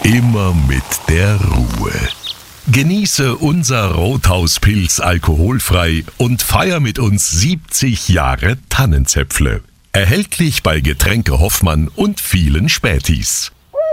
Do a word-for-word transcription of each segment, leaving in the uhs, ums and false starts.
immer mit der Ruhe. Genieße unser Rothauspilz alkoholfrei und feier mit uns siebzig Jahre Tannenzäpfle. Erhältlich bei Getränke Hoffmann und vielen Spätis.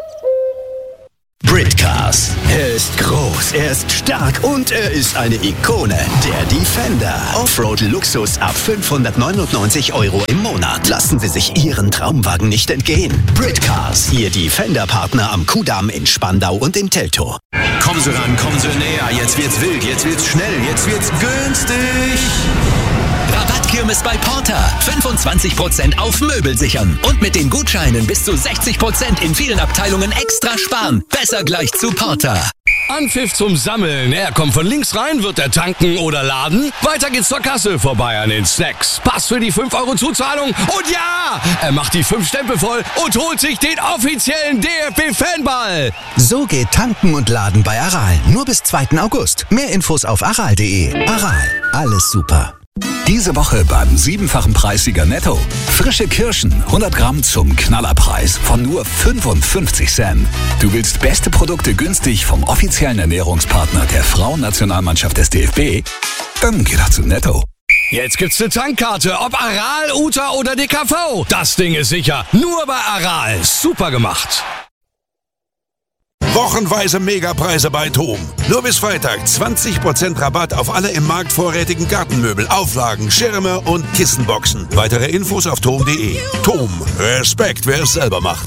Britcars. Er ist groß, er ist stark und er ist eine Ikone. Der Defender. Offroad-Luxus ab fünfhundertneunundneunzig Euro im Monat. Lassen Sie sich Ihren Traumwagen nicht entgehen. Britcars. Ihr Defender-Partner am Kudamm in Spandau und in Teltow. Kommen Sie ran, kommen Sie näher. Jetzt wird's wild, jetzt wird's schnell, jetzt wird's günstig. Rabattkirmes bei Porter. fünfundzwanzig Prozent auf Möbel sichern. Und mit den Gutscheinen bis zu sechzig Prozent in vielen Abteilungen extra sparen. Besser gleich zu Porter. Anpfiff zum Sammeln. Er kommt von links rein, wird er tanken oder laden. Weiter geht's zur Kasse, vorbei an den Snacks. Pass für die fünf Euro Zuzahlung. Und ja, er macht die fünf Stempel voll und holt sich den offiziellen D F B-Fanball. So geht tanken und laden bei Aral. Nur bis zweiten August. Mehr Infos auf aral punkt de. Aral. Alles super. Diese Woche beim siebenfachen Preissieger Netto. Frische Kirschen, hundert Gramm zum Knallerpreis von nur fünfundfünfzig Cent. Du willst beste Produkte günstig vom offiziellen Ernährungspartner der Frauennationalmannschaft des D F B? Dann geh doch zu Netto. Jetzt gibt's eine Tankkarte, ob Aral, Uta oder D K V. Das Ding ist sicher. Nur bei Aral. Super gemacht. Wochenweise Megapreise bei TOM. Nur bis Freitag zwanzig Prozent Rabatt auf alle im Markt vorrätigen Gartenmöbel, Auflagen, Schirme und Kissenboxen. Weitere Infos auf tom punkt de. TOM. Respekt, wer es selber macht.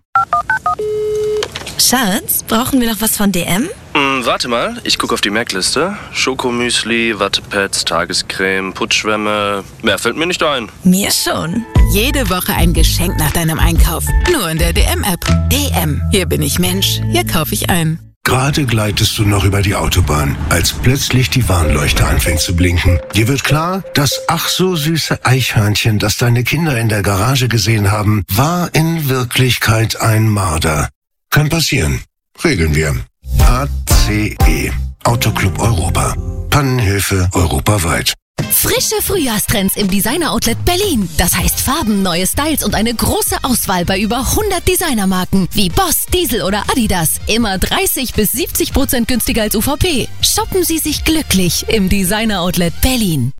Schatz, brauchen wir noch was von D M? Hm, warte mal, ich gucke auf die Merkliste. Schokomüsli, Wattepads, Tagescreme, Putzschwämme. Mehr fällt mir nicht ein. Mir schon. Jede Woche ein Geschenk nach deinem Einkauf. Nur in der D M-App. D M. Hier bin ich Mensch. Hier kaufe ich ein. Gerade gleitest du noch über die Autobahn, als plötzlich die Warnleuchte anfängt zu blinken. Dir wird klar, das ach so süße Eichhörnchen, das deine Kinder in der Garage gesehen haben, war in Wirklichkeit ein Marder. Kann passieren. Regeln wir. A C E. Autoclub Europa. Pannenhilfe europaweit. Frische Frühjahrstrends im Designer-Outlet Berlin. Das heißt Farben, neue Styles und eine große Auswahl bei über hundert Designermarken wie Boss, Diesel oder Adidas. Immer dreißig bis siebzig Prozent günstiger als U V P. Shoppen Sie sich glücklich im Designer-Outlet Berlin.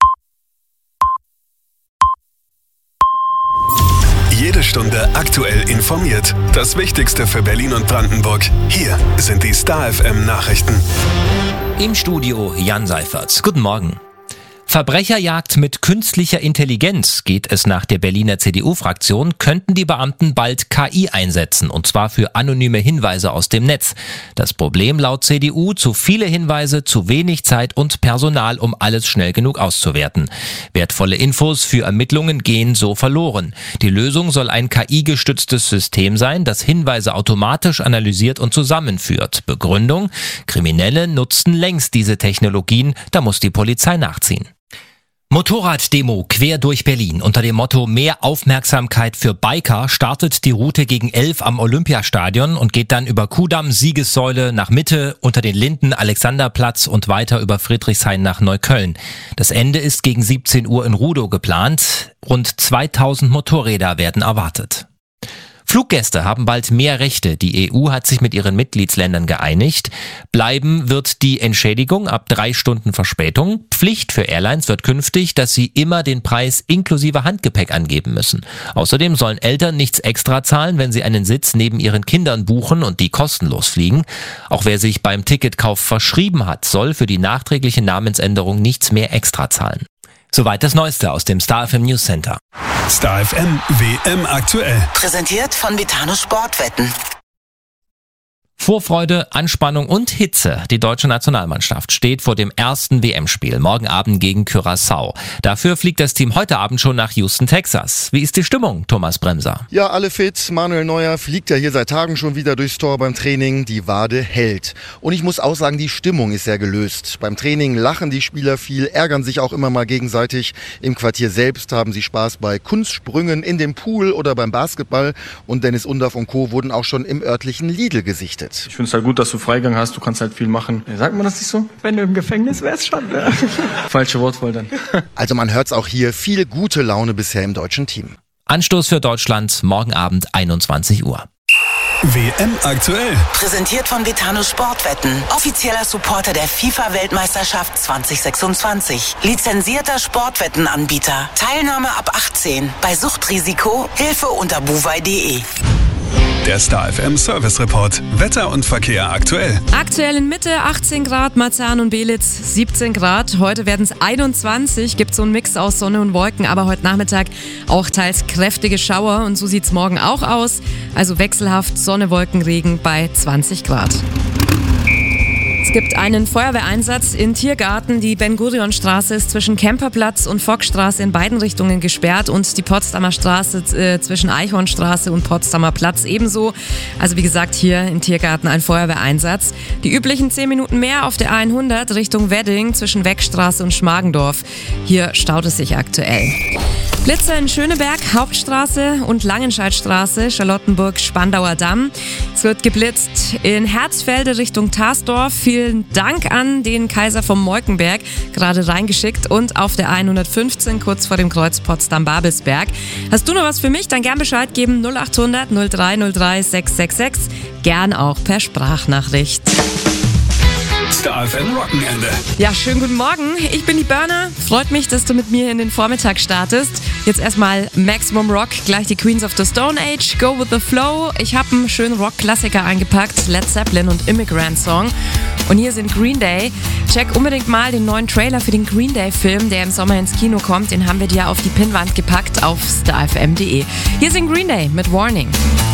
Jede Stunde aktuell informiert. Das Wichtigste für Berlin und Brandenburg. Hier sind die Star F M Nachrichten. Im Studio Jan Seifert. Guten Morgen. Verbrecherjagd mit künstlicher Intelligenz geht es nach der Berliner C D U-Fraktion, könnten die Beamten bald K I einsetzen, und zwar für anonyme Hinweise aus dem Netz. Das Problem laut C D U: zu viele Hinweise, zu wenig Zeit und Personal, um alles schnell genug auszuwerten. Wertvolle Infos für Ermittlungen gehen so verloren. Die Lösung soll ein K I-gestütztes System sein, das Hinweise automatisch analysiert und zusammenführt. Begründung: Kriminelle nutzen längst diese Technologien, da muss die Polizei nachziehen. Motorraddemo quer durch Berlin. Unter dem Motto Mehr Aufmerksamkeit für Biker startet die Route gegen elf am Olympiastadion und geht dann über Kudamm, Siegessäule nach Mitte, unter den Linden, Alexanderplatz und weiter über Friedrichshain nach Neukölln. Das Ende ist gegen siebzehn Uhr in Rudow geplant. Rund zweitausend Motorräder werden erwartet. Fluggäste haben bald mehr Rechte. Die E U hat sich mit ihren Mitgliedsländern geeinigt. Bleiben wird die Entschädigung ab drei Stunden Verspätung. Pflicht für Airlines wird künftig, dass sie immer den Preis inklusive Handgepäck angeben müssen. Außerdem sollen Eltern nichts extra zahlen, wenn sie einen Sitz neben ihren Kindern buchen und die kostenlos fliegen. Auch wer sich beim Ticketkauf verschrieben hat, soll für die nachträgliche Namensänderung nichts mehr extra zahlen. Soweit das Neueste aus dem Star F M News Center. Star F M W M aktuell. Präsentiert von Betano Sportwetten. Vorfreude, Anspannung und Hitze. Die deutsche Nationalmannschaft steht vor dem ersten W M-Spiel morgen Abend gegen Curaçao. Dafür fliegt das Team heute Abend schon nach Houston, Texas. Wie ist die Stimmung, Thomas Bremser? Ja, alle fit. Manuel Neuer fliegt ja hier seit Tagen schon wieder durchs Tor beim Training. Die Wade hält. Und ich muss auch sagen, die Stimmung ist sehr gelöst. Beim Training lachen die Spieler viel, ärgern sich auch immer mal gegenseitig. Im Quartier selbst haben sie Spaß bei Kunstsprüngen in dem Pool oder beim Basketball. Und Dennis Undaff und Co. wurden auch schon im örtlichen Lidl gesichtet. Ich finde es halt gut, dass du Freigang hast, du kannst halt viel machen. Sagt man das nicht so? Wenn du im Gefängnis wärst schon. Ne? Falsche Wortwahl dann. Also man hört es auch hier, viel gute Laune bisher im deutschen Team. Anstoß für Deutschland morgen Abend einundzwanzig Uhr. W M aktuell. Präsentiert von Betano Sportwetten. Offizieller Supporter der FIFA-Weltmeisterschaft zwanzig sechsundzwanzig. Lizenzierter Sportwettenanbieter. Teilnahme ab achtzehn. Bei Suchtrisiko Hilfe unter buwei punkt de. Der Star F M Service Report. Wetter und Verkehr aktuell. Aktuell in Mitte achtzehn Grad, Marzahn und Belitz siebzehn Grad. Heute werden es einundzwanzig. Gibt so einen Mix aus Sonne und Wolken, aber heute Nachmittag auch teils kräftige Schauer. Und so sieht es morgen auch aus. Also wechselhaft Sonne, Wolken, Regen bei zwanzig Grad. Es gibt einen Feuerwehreinsatz in Tiergarten. Die Ben-Gurion-Straße ist zwischen Kemperplatz und Fockstraße in beiden Richtungen gesperrt und die Potsdamer Straße äh, zwischen Eichhornstraße und Potsdamer Platz ebenso. Also wie gesagt, hier in Tiergarten ein Feuerwehreinsatz. Die üblichen zehn Minuten mehr auf der A hundert Richtung Wedding zwischen Weckstraße und Schmargendorf. Hier staut es sich aktuell. Blitzer in Schöneberg, Hauptstraße und Langenscheidstraße, Charlottenburg, Spandauer Damm. Es wird geblitzt in Herzfelde Richtung Tarsdorf. Vielen Dank an den Kaiser vom Moikenberg, gerade reingeschickt. Und auf der A hundertfünfzehn, kurz vor dem Kreuz Potsdam-Babelsberg. Hast du noch was für mich? Dann gern Bescheid geben. null achthundert null drei null drei sechs sechs sechs. Gern auch per Sprachnachricht. Star F M Wochenende. Ja, schönen guten Morgen. Ich bin die Berner. Freut mich, dass du mit mir in den Vormittag startest. Jetzt erstmal Maximum Rock, gleich die Queens of the Stone Age, Go with the Flow. Ich habe einen schönen Rock-Klassiker eingepackt, Led Zeppelin und Immigrant Song. Und hier sind Green Day. Check unbedingt mal den neuen Trailer für den Green Day-Film, der im Sommer ins Kino kommt. Den haben wir dir auf die Pinnwand gepackt auf star f m punkt de. Hier sind Green Day mit Warning.